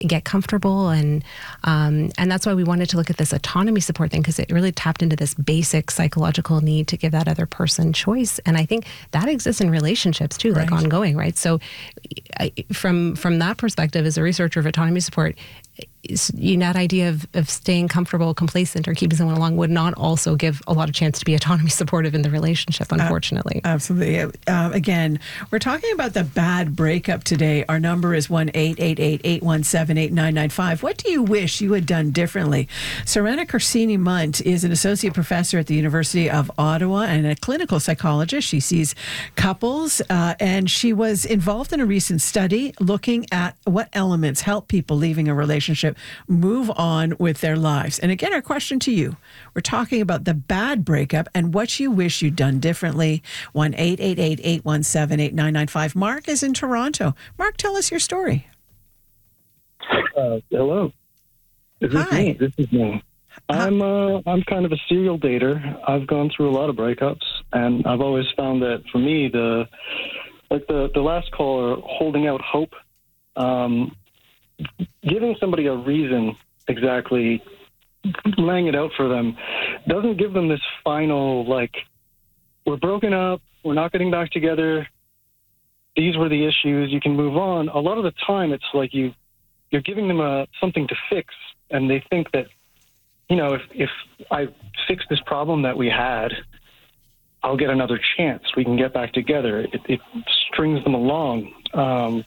get comfortable, and that's why we wanted to look at this autonomy support thing, because it really tapped into this basic psychological need to give that other person choice. And I think that exists in relationships too, like ongoing, right? So from that perspective, as a researcher of autonomy support, that idea of staying comfortable, complacent, or keeping someone along would not also give a lot of chance to be autonomy supportive in the relationship, unfortunately. Absolutely. Again, we're talking about the bad breakup today. Our number is 1-888-817-8995. What do you wish you had done differently? Serena Corsini-Munt is an associate professor at the University of Ottawa and a clinical psychologist. She sees couples, and she was involved in a recent study looking at what elements help people leaving a relationship move on with their lives. And again, our question to you, we're talking about the bad breakup and what you wish you'd done differently. 1-888-817-8995. Mark is in Toronto. Mark, tell us your story. Hello. Hi. This is me. I'm kind of a serial dater. I've gone through a lot of breakups, and I've always found that for me, the last caller, holding out hope, giving somebody a reason, exactly, laying it out for them, doesn't give them this final, like, we're broken up, we're not getting back together, these were the issues, you can move on. A lot of the time, it's like you're giving them something to fix, and they think that, if I fix this problem that we had, I'll get another chance. We can get back together. It strings them along, and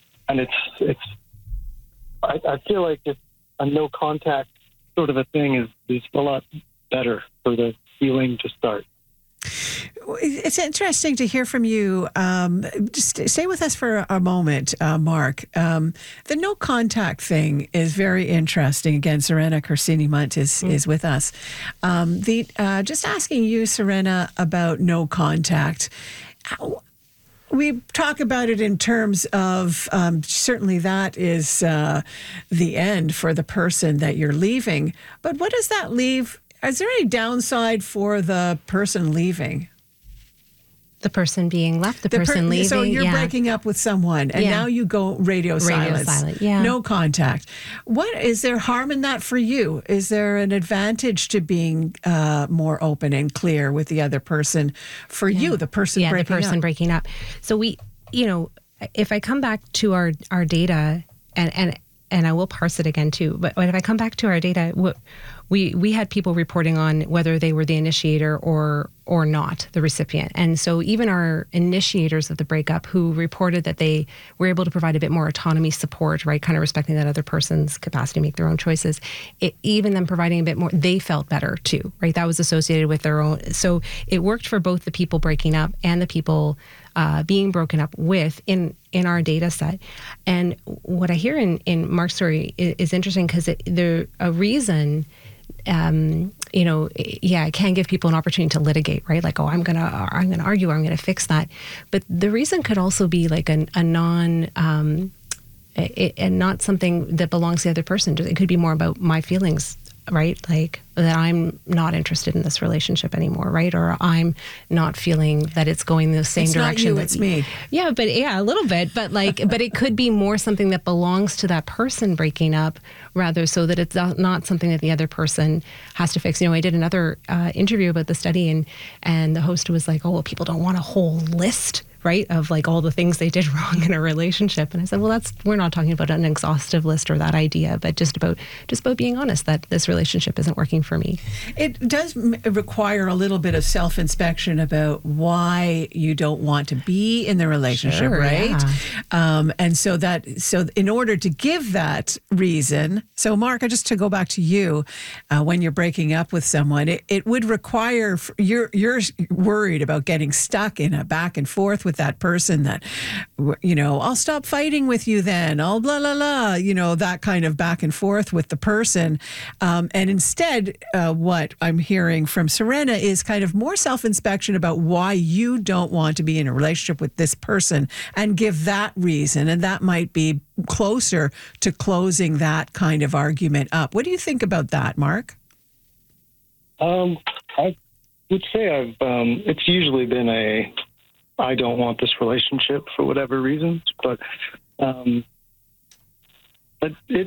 I feel like if a no contact sort of a thing is a lot better for the healing to start. It's interesting to hear from you. Just stay with us for a moment, Mark. The no contact thing is very interesting. Again, Serena Corsini-Munt is with us. Just asking you, Serena, about no contact. We talk about it in terms of certainly that is the end for the person that you're leaving. But what does that leave? Is there any downside for the person leaving? The person being left, the person leaving. So you're breaking up with someone, and now you go radio silence. No contact. What is there harm in that for you? Is there an advantage to being more open and clear with the other person for you, the person breaking up? So we, if I come back to our data, and I will parse it again too, but if I come back to our data, we had people reporting on whether they were the initiator or not the recipient. And so even our initiators of the breakup who reported that they were able to provide a bit more autonomy support, right, kind of respecting that other person's capacity to make their own choices, even them providing a bit more, they felt better too, right? That was associated with their own. So it worked for both the people breaking up and the people being broken up with in our data set. And what I hear in Mark's story is interesting because a reason, it can give people an opportunity to litigate, right? Like, I'm gonna argue, or I'm gonna fix that. But the reason could also be like and not something that belongs to the other person. It could be more about my feelings, right? Like that I'm not interested in this relationship anymore, right? Or I'm not feeling that it's going the same direction. Not you, it's me. Yeah, but a little bit. But but it could be more something that belongs to that person breaking up, rather, so that it's not something that the other person has to fix. I did another interview about the study, and the host was like, "Oh, well, people don't want a whole list, right, of like all the things they did wrong in a relationship." And I said, well, we're not talking about an exhaustive list or that idea, but just about being honest that this relationship isn't working for me. It does require a little bit of self-inspection about why you don't want to be in the relationship, right? Yeah. And so in order to give that reason, so Mark, just to go back to you, when you're breaking up with someone, it would require, you're worried about getting stuck in a back and forth with that person that, I'll stop fighting with you then, I'll blah, blah, blah, that kind of back and forth with the person. And instead, what I'm hearing from Serena is kind of more self-inspection about why you don't want to be in a relationship with this person and give that reason. And that might be closer to closing that kind of argument up. What do you think about that, Mark? I would say it's usually been I don't want this relationship for whatever reasons, but But